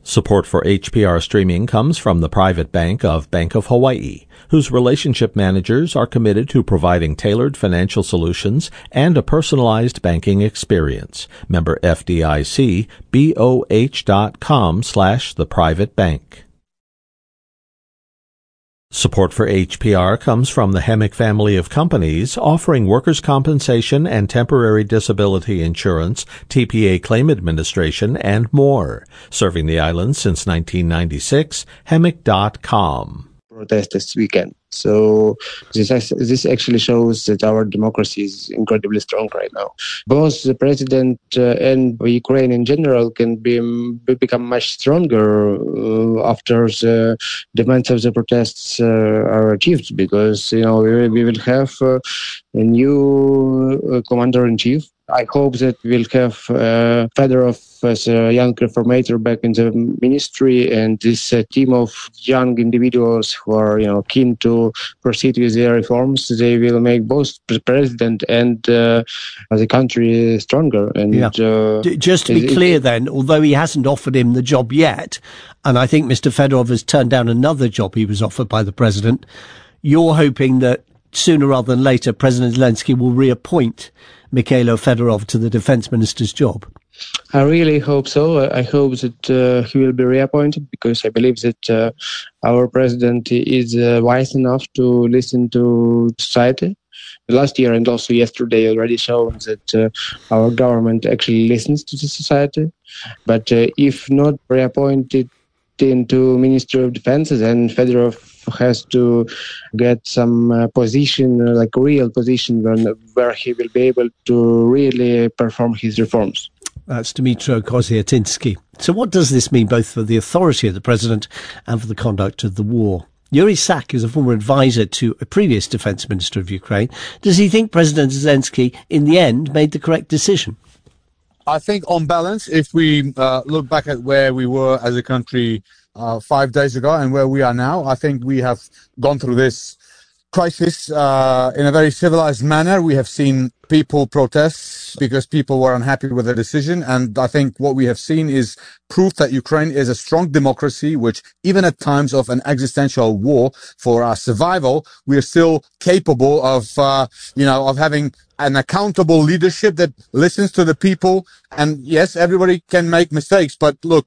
Support for HPR streaming comes from the private bank of Bank of Hawaii, whose relationship managers are committed to providing tailored financial solutions and a personalized banking experience. Member FDIC, BOH.com/theprivatebank. Support for HPR comes from the Hemic family of companies offering workers' compensation and temporary disability insurance, TPA claim administration, and more. Serving the island since 1996, Hemic.com. Protest this weekend. So this actually shows that our democracy is incredibly strong right now. Both the president and Ukraine in general can become much stronger after the demands of the protests are achieved, because we will have a new commander-in-chief. I hope that we'll have Fedorov as a young reformator back in the ministry, and this team of young individuals who are keen to proceed with their reforms. They will make both the president and the country stronger. And just to be clear then, although he hasn't offered him the job yet, and I think Mr. Fedorov has turned down another job he was offered by the president, you're hoping that sooner rather than later President Zelensky will reappoint Mikhailo Fedorov to the defense minister's job? I really hope so. I hope that he will be reappointed, because I believe that our president is wise enough to listen to society. Last year and also yesterday already shown that our government actually listens to the society. But if not reappointed into Ministry of Defense, then Fedorov has to get some position, like a real position, where he will be able to really perform his reforms. That's Dmytro Koziatinsky. So what does this mean both for the authority of the president and for the conduct of the war? Yuri Sak is a former advisor to a previous defense minister of Ukraine. Does he think President Zelensky, in the end, made the correct decision? I think on balance, if we look back at where we were as a country 5 days ago and where we are now, I think we have gone through this crisis in a very civilized manner. We have seen people protest because people were unhappy with the decision. And I think what we have seen is proof that Ukraine is a strong democracy, which even at times of an existential war for our survival, we are still capable of having an accountable leadership that listens to the people. And yes, everybody can make mistakes, but look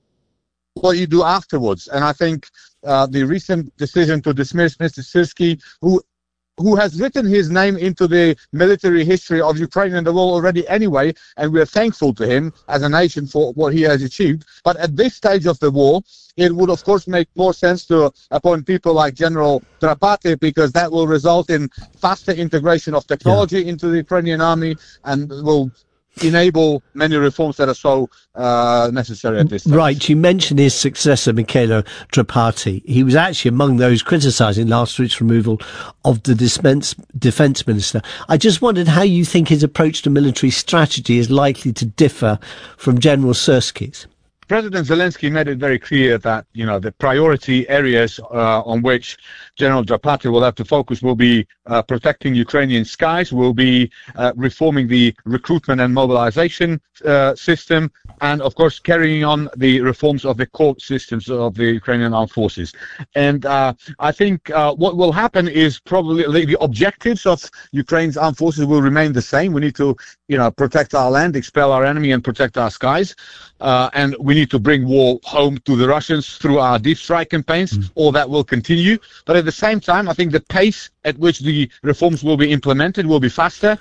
what you do afterwards. And I think the recent decision to dismiss Mr. Syrskyi, who has written his name into the military history of Ukraine and the world already anyway, and we are thankful to him as a nation for what he has achieved. But at this stage of the war, it would, of course, make more sense to appoint people like General Drapati, because that will result in faster integration of technology into the Ukrainian army and will enable many reforms that are so necessary at this time. Right. You mentioned his successor, Mikhailo Drapati. He was actually among those criticising last week's removal of the defence minister. I just wondered how you think his approach to military strategy is likely to differ from General Syrskyi's. President Zelensky made it very clear that, the priority areas on which General Drapati will have to focus will be protecting Ukrainian skies, will be reforming the recruitment and mobilization system, and, of course, carrying on the reforms of the core systems of the Ukrainian armed forces. And I think what will happen is probably the objectives of Ukraine's armed forces will remain the same. We need to, protect our land, expel our enemy, and protect our skies. And we need to bring war home to the Russians through our deep strike campaigns. All that will continue. But at the same time, I think the pace at which the reforms will be implemented will be faster.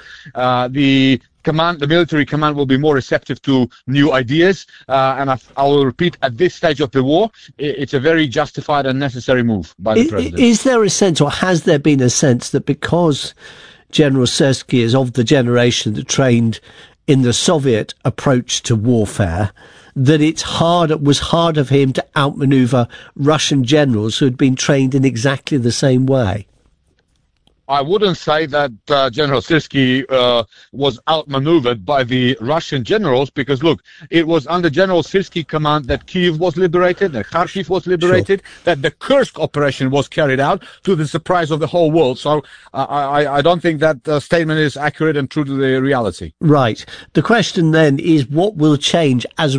The military command will be more receptive to new ideas. And I will repeat, at this stage of the war, it's a very justified and necessary move by the president. Is there a sense, or has there been a sense, that because General Syrskyi is of the generation that trained in the Soviet approach to warfare, that it was hard of him to outmaneuver Russian generals who had been trained in exactly the same way? I wouldn't say that General Syrskyi was outmaneuvered by the Russian generals, because, look, it was under General Syrskyi command that Kyiv was liberated, that Kharkiv was liberated, that the Kursk operation was carried out, to the surprise of the whole world. So I don't think that statement is accurate and true to the reality. Right. The question then is, what will change as